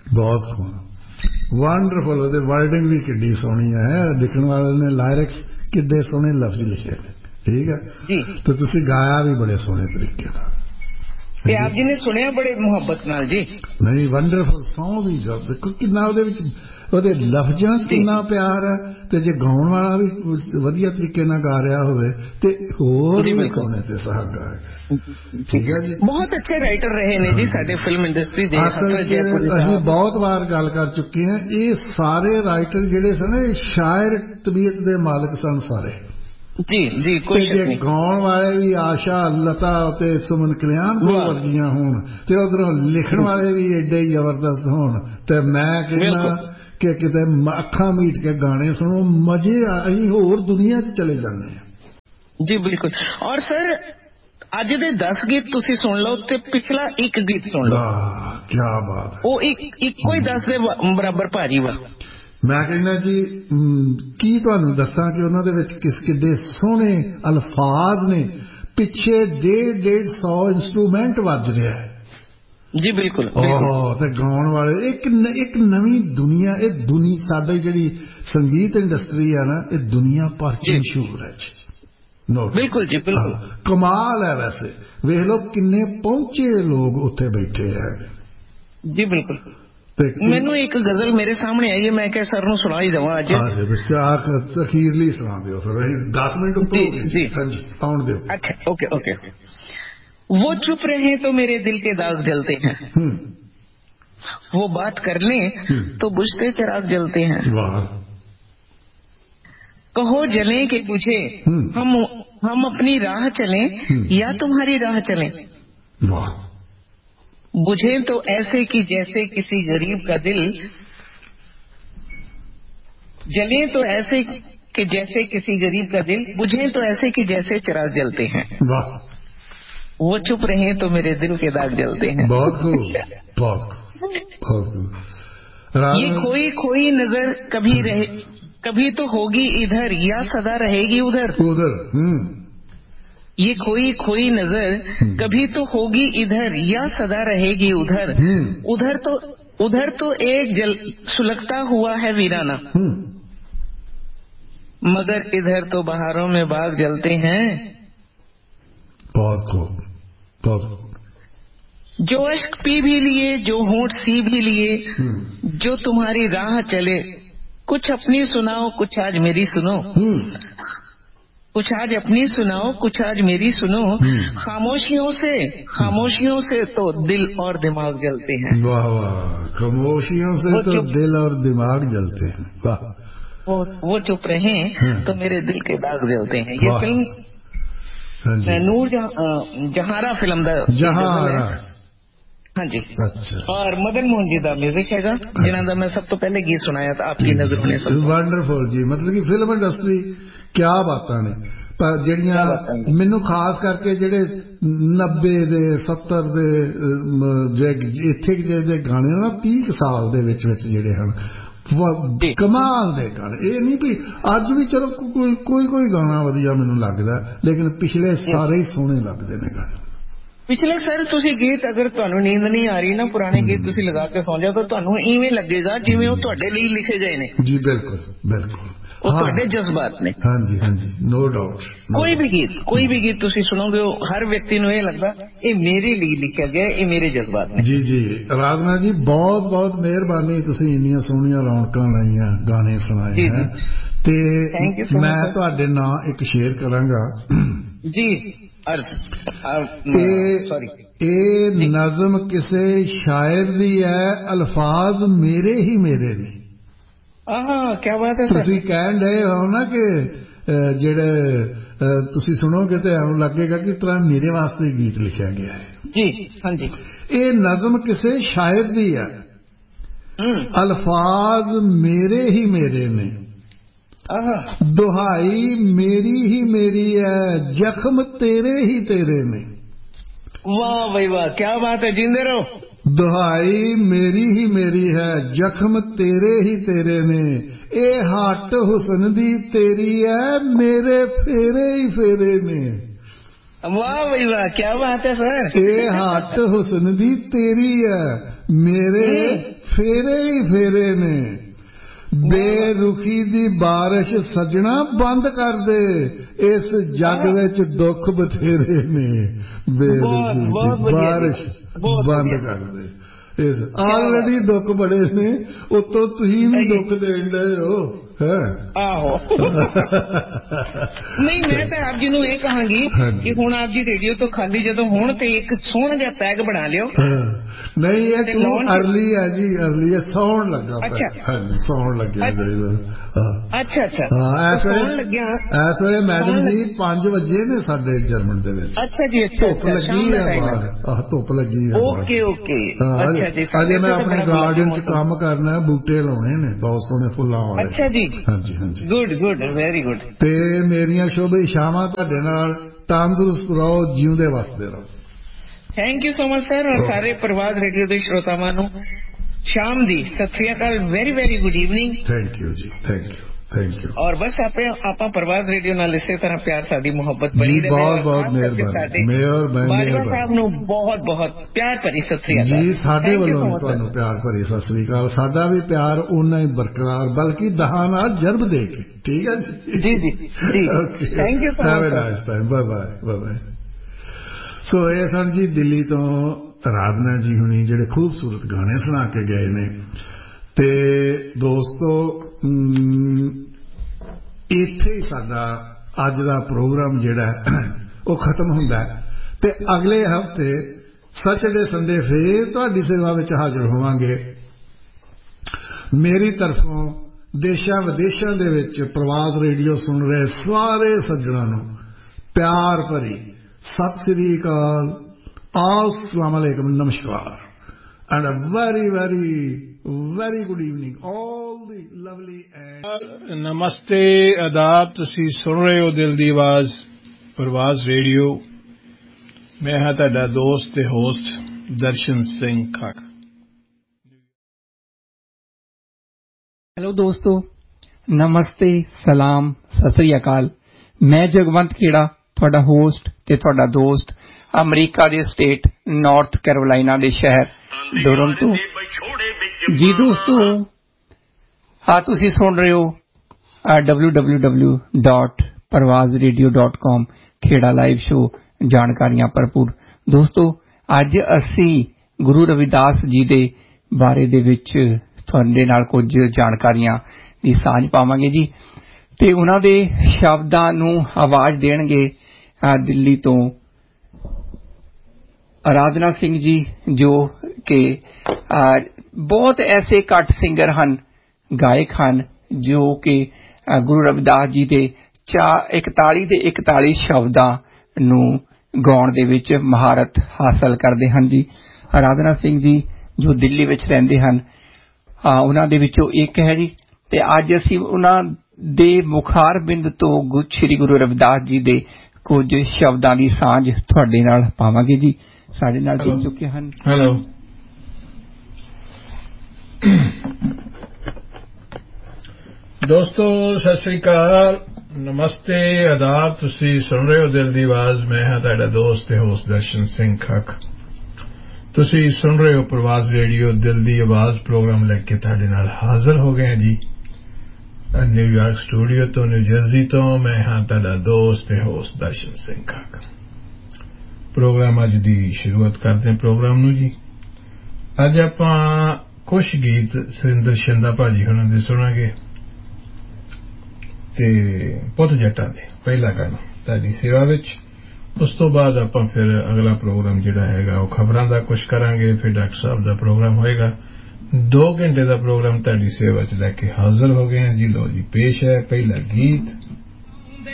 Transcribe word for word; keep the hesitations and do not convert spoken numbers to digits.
बहुत वंडरफुल ਉਹਦੇ वर्डिंग भी किड्डी सोहनी है लिखण वाले ने लायरिक्स किड्डे सोहने लफ्ज लिखे ठीक है जी तो तुसी गाया भी बड़े सोहने तरीके नाल ते आप जी ने सुनिया बड़े मुहब्बत नाल जी नहीं वंडरफुल सॉन्ग भी जब देखो कितना ਉਹਦੇ ਵਿੱਚ ਉਹਦੇ ਲਫ਼ਜ਼ਾਂ 'ਚ ਕਿੰਨਾ ਪਿਆਰ ਹੈ ਤੇ ਜੇ ਗਾਉਣ ਵਾਲਾ ਵੀ ਵਧੀਆ ਤਰੀਕੇ ਨਾਲ ਗਾ ਰਿਹਾ ਹੋਵੇ ਤੇ ਹੋਰ ਵੀ ਸੋਹਣੇ ਤੇ ਸੁਹਾਗਾ ਹੈ ਠੀਕ ਹੈ ਜੀ ਬਹੁਤ ਅੱਛੇ ਰਾਈਟਰ ਰਹੇ ਨੇ ਜੀ ਸਾਡੇ ਫਿਲਮ ਇੰਡਸਟਰੀ ਦੇ ਅਸੀਂ ਬਹੁਤ ਵਾਰ ਗੱਲ ਕਰ ਚੁੱਕੇ ਹਾਂ ਇਹ ਸਾਰੇ ਰਾਈਟਰ ਜਿਹੜੇ ਸਨ ਇਹ ਸ਼ਾਇਰ ਤਬੀਅਤ ਦੇ ਮਾਲਕ ਸਨ ਸਾਰੇ जी जी कोई जे गाउण वाले भी आशा लता ते सुमन कल्याण को वर्गियां होण ते उधरों लिखण वाले भी एडे जबरदस्त होण ते मैं कहना कि किते अखां मीट के गाने सुनो मजे असीं होर दुनिया च चले जाने जी बिल्कुल और सर अज दे दस गीत तुसी सुन लो ते पिछला एक गीत सुन लो क्या बात है वो एक इक्को ही दस दे बराबर भारी वा मैं कहना जी की तुहानू दसां कि उन्हां दे विच किस किड्डे सोहणे अल्फाज ने पिछे डेढ़ डेढ़ सौ इंस्ट्रूमेंट वज रहा है जी बिल्कुल ओह ते गाउण वाले एक एक नवी दुनिया ये दुनिया साडी जिहड़ी संगीत इंडस्ट्री है ना ये दुनिया भर च मशहूर है जी नो बिल्कुल जी बिल्कुल कमाल है वैसे वेख लो किन्ने पहुंचे लोग उत्थे बैठे हैं जी बिल्कुल मैनू एक गजल मेरे सामने आई है मैं क्या सर नूं सुना ही देवां अज अखीरली सुना दिओ फिर दस मिनट जी जी हां जी आउण दिओ अच्छा ओके ओके वो चुप रहे तो मेरे दिल के दाग जलते हैं वो बात कर लें तो बुझते चिराग जलते हैं वाह कहो जले के बुझे हम हम अपनी राह चलें या तुम्हारी राह चलें वाह बुझे तो ऐसे कि जैसे किसी गरीब का दिल जले तो ऐसे कि जैसे किसी गरीब का दिल बुझे तो ऐसे कि जैसे चिराग जलते हैं वाह वो चुप रहे तो मेरे दिल के दाग जलते हैं बहुत खूब बहुत बहुत खूब ये खोई खोई नजर कभी रहे कभी तो होगी इधर या सदा रहेगी उधर उधर ये खोई खोई नजर कभी तो होगी इधर या सदा रहेगी उधर उधर तो उधर तो एक जल सुलगता हुआ है वीराना मगर इधर तो बहारों में बाग जलते हैं बहुत खूब बहुत खूब जो अश्क पी भी लिए जो होंठ सी भी लिए जो तुम्हारी राह चले कुछ अपनी सुनाओ कुछ आज मेरी सुनो कुछ आज अपनी सुनाओ कुछ आज मेरी सुनो खामोशियों से खामोशियों से तो दिल और दिमाग जलते हैं वाह वाह खामोशियों से तो दिल और दिमाग जलते हैं वाह वो वो चुप रहे तो मेरे दिल के दाग जलते हैं ये फिल्म नूर जहारा फिल्म जहारा हाँ जी अच्छा और मदन मोहन जी का म्यूजिक हैगा जिन्हां दा मैं सब तो पहले गीत सुनाया था आपकी नजरों ने सब वंडरफुल जी मतलब कि फिल्म इंडस्ट्री क्या बातां ने पर ਜਿਹੜੀਆਂ ਮੈਨੂੰ ਖਾਸ ਕਰਕੇ ਜਿਹੜੇ नब्बे ਦੇ सत्तर ਦੇ ਇੱਥੇ ਜਿਹੜੇ ਗਾਣੇ ਨਾ तीस ਸਾਲ ਦੇ ਵਿੱਚ ਵਿੱਚ ਜਿਹੜੇ ਹਨ ਕਮਾਲ ਦੇ ਗਾਣੇ ਇਹ ਨਹੀਂ ਵੀ ਅੱਜ ਵੀ ਚਲੋ ਕੋਈ ਕੋਈ ਕੋਈ ਗਾਣਾ ਵਧੀਆ ਮੈਨੂੰ ਲੱਗਦਾ ਲੇਕਿਨ ਪਿਛਲੇ ਸਾਰੇ ਹੀ ਸੋਹਣੇ ਲੱਗਦੇ ਨੇ ਗਾਣੇ पिछले सर तुसी गीत अगर तुहानू नींद नहीं आ रही ना पुराने गीत तुसी लगा के सौ जाओ तो तुहानू इवें लगेगा जिवें वो तुहाडे लिए लिखे गए ने जी बिल्कुल बिल्कुल वो तुहाडे जज्बात ने हाँ जी हाँ जी नो डाउट कोई भी गीत कोई भी गीत तुसी सुनोगे हर व्यक्ति नू ये लगदा ये मेरे लिए लिखा गया ये मेरे जज्बात ने जी जी राजना जी बहुत बहुत मेहरबानी तुसी इन्नियां सोहणियां रौनकां लाईयां गाने सुनाए हैं ते मैं तुहाडे नाल एक शेयर करांगा जी सॉरी ए नज़म किसे शायर दी है अल्फाज मेरे ही मेरे ने क्या बात है तुसी कहन डे हो ना कि जेड़े तुसी सुनोगे तो ऐनूं लगेगा कि तरह मेरे वास्ते गीत लिखा गया है जी हाँ जी ए नज़म किसे शायर दी है अल्फाज मेरे ही मेरे ने दुहाई मेरी ही मेरी है जख्म तेरे ही तेरे ने वाह भाई वाह क्या बात है जिंदे रहो दुहाई मेरी ही मेरी है जख्म तेरे ही तेरे ने ए हट हुस्न दी तेरी है मेरे फेरे ही फेरे ने वाह भाई वाह क्या बात है सर ए हट हुस्न दी तेरी है मेरे फेरे ही फेरे ने बेरुखी दी बारिश सजना बंद कर दे इस जग विच दुख बथेरे ने बेरुखी दी बारिश बंद कर दे ऑलरेडी दुख बड़े ने उतो तुसीं भी दुख देण डए हो आहो नहीं मैं तो आप जी नूं ये कहांगी कि हुण आप जी रेडियो तो खाली जदों होण ते एक सोहना जिहा पैग बना लियो नहीं ये तू अर्ली है जी अर्ली है सौण लगा अच्छा सौण लगे अच्छा अच्छा इस वेले मैडम जी पांच बजे ने साडे जर्मन दे विच अच्छा जी अच्छा धुप लगी है बाहर आह धुप लगी है ओके ओके अच्छा जी अजे मैं अपने गार्डन च काम करना है बूटे लाने ने बहुत सोहने फुल्लां वाले अच्छा जी हाँ जी हाँ जी गुड गुड वेरी गुड ते मेरियां शुभ इच्छावां तुहाडे नाल तंदुरुस्त रहो जीउंदे वसदे रहो thank you so much sir और सारे प्रवाद रेडियो के श्रोतावां नूं शाम दी सत श्री अकाल very very good evening thank you ji thank you thank you और बस आपे आपा प्रवाद रेडियो नाल इसे तरह प्यार साडी मोहब्बत बनी रहे बहुत बहुत मेहरबानी मेयर बाजवा साहब नूं बहुत बहुत प्यार भरी सत श्री अकाल जी साडे वल्लों तुहानूं प्यार भरी सत श्री अकाल साडा भी प्यार उन्ना ही बरकरार बल्कि दहां नाल जरब दे के ठीक है जी जी जी thank you so much nice time bye bye bye bye सो ये सन जी दिल्ली तो राधना जी हुणी जेडे खूबसूरत गाने सुना के गए ने ते दोस्तों इत्थे ही साडा अज दा प्रोग्राम जेड़ा वो खत्म हुंदा है ते अगले हफ्ते सैटरडे संडे फिर तुहाडी सेवा विच हाजिर होवांगे मेरी तरफों देशां विदेशां दे विच प्रवाद रेडियो सुन रहे सारे सज्जणां नूं प्यार भरी सत श्री अकाल अस्सलाम वालेकुम नमस्कार and a very very very good evening all the lovely and नमस्ते आदाब तुसी सुन रहे हो दिल दी आवाज प्रवाज रेडियो मैं हां तुहाडा दोस्त ते होस्ट दर्शन सिंह खाक हेलो दोस्तों नमस्ते सलाम सत श्री अकाल मैं जगवंत खेड़ा ਤੁਹਾਡਾ ਹੋਸਟ ਤੇ ਤੁਹਾਡਾ ਦੋਸਤ ਅਮਰੀਕਾ ਦੇ ਸਟੇਟ ਨਾਰਥ ਕੈਰੋਲਾਈਨਾ ਦੇ ਸ਼ਹਿਰ ਟੋਰਾਂਟੋ ਜੀ ਦੋਸਤੋ ਆ ਤੁਸੀਂ ਸੁਣ ਰਹੇ ਹੋ ਡਬਲਯੂ ਡਬਲਯੂ ਡਬਲਯੂ ਡਾਟ ਪਰਵਾਜ਼ ਰੇਡੀਓ ਡਾਟ ਕਾਮ ਖੇੜਾ ਲਾਈਵ ਸ਼ੋ ਜਾਣਕਾਰੀਆਂ ਭਰਪੂਰ ਦੋਸਤੋ ਅੱਜ ਅਸੀਂ ਗੁਰੂ ਰਵਿਦਾਸ ਜੀ ਦੇ ਬਾਰੇ ਦੇ ਵਿੱਚ ਤੁਹਾਡੇ ਨਾਲ ਕੁਝ ਜਾਣਕਾਰੀਆਂ ਦੀ ਸਾਂਝ ਪਾਵਾਂਗੇ ਜੀ ਤੇ ਉਹਨਾਂ ਦੇ ਸ਼ਬਦਾਂ ਨੂੰ ਆਵਾਜ਼ ਦੇਣਗੇ ਦਿੱਲੀ ਤੋਂ ਆਰਾਧਨਾ ਸਿੰਘ ਜੀ ਜੋ ਕਿ ਬਹੁਤ ਐਸੇ ਘੱਟ ਸਿੰਗਰ ਹਨ ਗਾਇਕ ਹਨ ਜੋ ਕਿ ਗੁਰੂ ਰਵਿਦਾਸ ਜੀ ਦੇ ਇਕਤਾਲੀ ਦੇ ਇਕਤਾਲੀ ਸ਼ਬਦਾਂ ਨੂੰ ਗਾਉਣ ਦੇ ਵਿੱਚ ਮਹਾਰਤ ਹਾਸਲ ਕਰਦੇ ਹਨ ਜੀ ਆਰਾਧਨਾ ਸਿੰਘ ਜੀ ਜੋ ਦਿੱਲੀ ਵਿੱਚ ਰਹਿੰਦੇ ਹਨ ਉਹਨਾਂ ਦੇ ਵਿੱਚੋਂ ਇੱਕ ਹੈ ਜੀ ਤੇ ਅੱਜ ਅਸੀਂ ਉਹਨਾਂ ਦੇ ਮੁਖਾਰ ਬਿੰਦ ਤੋਂ ਸ੍ਰੀ ਗੁਰੂ ਰਵਿਦਾਸ ਜੀ ਦੇ ਕੁਝ ਸ਼ਬਦਾਂ ਦੀ ਸਾਂਝ ਤੁਹਾਡੇ ਨਾਲ ਪਾਵਾਂਗੇ ਜੀ ਸਾਡੇ ਨਾਲ ਜੁੜ ਚੁੱਕੇ ਹਨ ਹੈਲੋ ਦੋਸਤੋ ਸਤਿ ਸ੍ਰੀ ਅਕਾਲ ਨਮਸਤੇ ਆਦਾਬ ਤੁਸੀਂ ਸੁਣ ਰਹੇ ਹੋ ਦਿਲ ਦੀ ਆਵਾਜ਼ ਮੈਂ ਹਾਂ ਤੁਹਾਡਾ ਦੋਸਤ ਤੇ ਹੋਸਟ ਦਰਸ਼ਨ ਸਿੰਘ ਖੱਕ ਤੁਸੀਂ ਸੁਣ ਰਹੇ ਹੋ ਪ੍ਰਵਾਜ਼ ਰੇਡੀਓ ਦਿਲ ਦੀ ਆਵਾਜ਼ ਪ੍ਰੋਗਰਾਮ ਲੈ ਕੇ ਤੁਹਾਡੇ ਨਾਲ ਹਾਜ਼ਰ ਹੋ ਗਏ ਜੀ न्यूयॉर्क स्टूडियो तो न्यू जर्सी तो मैं हाँ तुहाडा दोस्त ते होस्ट दर्शन सिंह खाक प्रोग्राम अज दी शुरुआत करते हैं प्रोग्राम नू जी अज आपां कुछ गीत सुरिंदर शिंदा भाजी हुणां दे सुणांगे ते पुत जट्टां दे पहला गाना तुहाडी सेवा विच उस तो बाद आपां फिर अगला प्रोग्राम जिहड़ा हैगा ओह खबरां दा कुछ करांगे फिर डॉक्टर साहब दा प्रोग्राम होएगा दो घंटे का प्रोग्राम तुहाडी सेवा च लैके हाजिर हो गए हैं जी लो जी पेश है पहला गीत